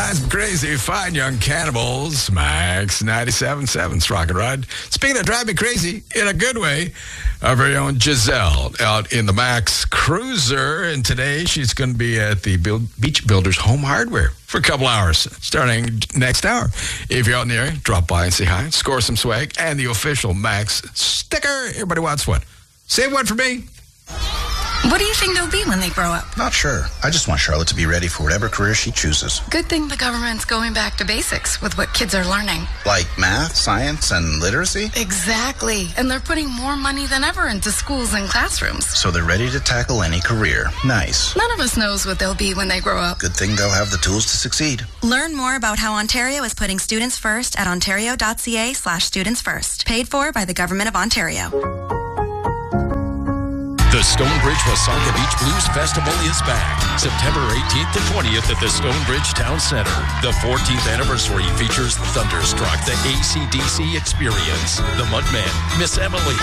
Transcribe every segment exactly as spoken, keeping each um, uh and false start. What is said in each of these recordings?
Drive Crazy, Fine Young Cannibals, Max ninety-seven point seven, Rocket Ride. Speaking of Drive Me Crazy, in a good way, our very own Giselle out in the Max Cruiser, and today she's going to be at the Build, Beach Builders Home Hardware for a couple hours, starting next hour. If you're out in the area, drop by and say hi, score some swag, and the official Max sticker. Everybody wants one. Save one for me. What do you think they'll be when they grow up? Not sure. I just want Charlotte to be ready for whatever career she chooses. Good thing the government's going back to basics with what kids are learning. Like math, science, and literacy? Exactly. And they're putting more money than ever into schools and classrooms. So they're ready to tackle any career. Nice. None of us knows what they'll be when they grow up. Good thing they'll have the tools to succeed. Learn more about how Ontario is putting students first at ontario.ca slash students first. Paid for by the Government of Ontario. The Stonebridge Wasaga Beach Blues Festival is back. September eighteenth to twentieth at the Stonebridge Town Center. The fourteenth anniversary features Thunderstruck, the A C D C Experience, The Mudmen, Miss Emily,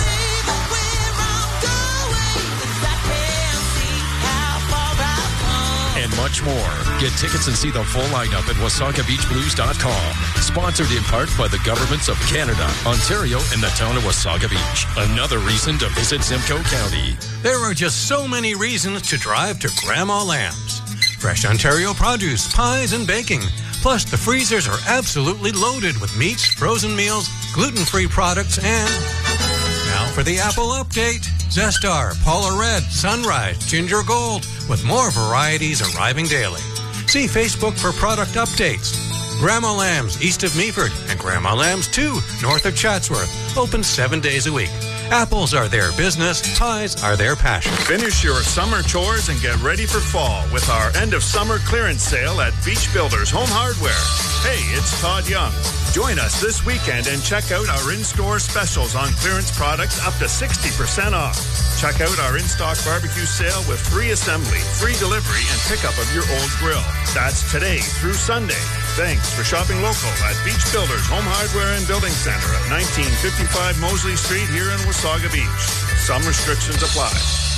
and much more. Get tickets and see the full lineup at wasaga beach blues dot com. Sponsored in part by the governments of Canada, Ontario, and the town of Wasaga Beach. Another reason to visit Simcoe County. There are just so many reasons to drive to Grandma Lamb's. Fresh Ontario produce, pies, and baking. Plus, the freezers are absolutely loaded with meats, frozen meals, gluten-free products, and... now for the Apple update. Zestar, Paula Red, Sunrise, Ginger Gold, with more varieties arriving daily. See Facebook for product updates. Grandma Lamb's east of Meaford and Grandma Lamb's two north of Chatsworth. Open seven days a week. Apples are their business, pies are their passion. Finish your summer chores and get ready for fall with our end of summer clearance sale at Beach Builders Home Hardware. Hey, it's Todd Young. Join us this weekend and check out our in-store specials on clearance products up to sixty percent off. Check out our in-stock barbecue sale with free assembly, free delivery, and pickup of your old grill. That's today through Sunday. Thanks for shopping local at Beach Builders Home Hardware and Building Center at nineteen fifty-five Mosley Street here in Wasaga Beach. Some restrictions apply.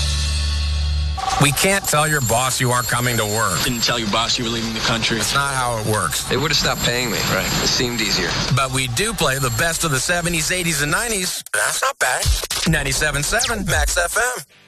We can't tell your boss you aren't coming to work. Didn't tell your boss you were leaving the country. That's not how it works. They would have stopped paying me. Right. It seemed easier. But we do play the best of the seventies, eighties, and nineties. That's not bad. ninety-seven point seven Max F M.